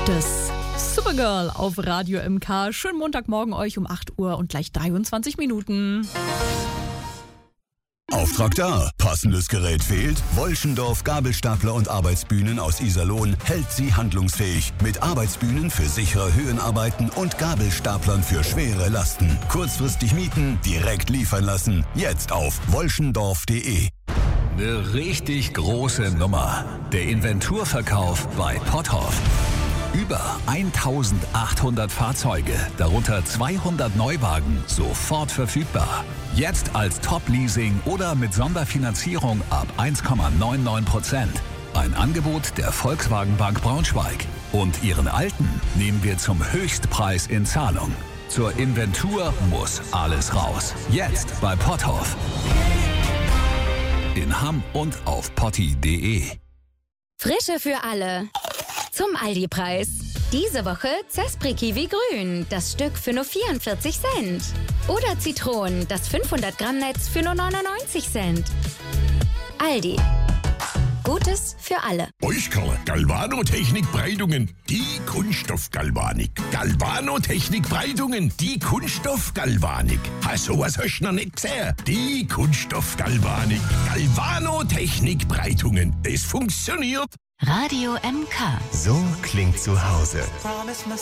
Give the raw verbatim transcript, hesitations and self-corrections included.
Das Supergirl auf Radio M K. Schönen Montagmorgen euch um acht Uhr und gleich dreiundzwanzig Minuten. Auftrag da. Passendes Gerät fehlt? Wolschendorf Gabelstapler und Arbeitsbühnen aus Iserlohn hält Sie handlungsfähig. Mit Arbeitsbühnen für sichere Höhenarbeiten und Gabelstaplern für schwere Lasten. Kurzfristig mieten, direkt liefern lassen. Jetzt auf wolschendorf punkt de. Eine richtig große Nummer. Der Inventurverkauf bei Potthoff. Über eintausendachthundert Fahrzeuge, darunter zweihundert Neuwagen, sofort verfügbar. Jetzt als Top-Leasing oder mit Sonderfinanzierung ab eins Komma neunundneunzig Prozent. Ein Angebot der Volkswagen Bank Braunschweig. Und Ihren alten nehmen wir zum Höchstpreis in Zahlung. Zur Inventur muss alles raus. Jetzt bei Potthoff. In Hamm und auf potti punkt de. Frische für alle. Zum Aldi-Preis. Diese Woche Zespri Kiwi Grün, das Stück für nur vierundvierzig Cent. Oder Zitronen, das fünfhundert Gramm Netz für nur neunundneunzig Cent. Aldi. Gutes für alle. Euskala Galvano Technik Breitungen, die Kunststoff-Galvanik. Galvano Technik Breitungen, die Kunststoff-Galvanik. Hast sowas hast du noch nicht gesehen? Die Kunststoff-Galvanik. Galvano Technik Breitungen. Das funktioniert. Radio M K. So klingt zu Hause.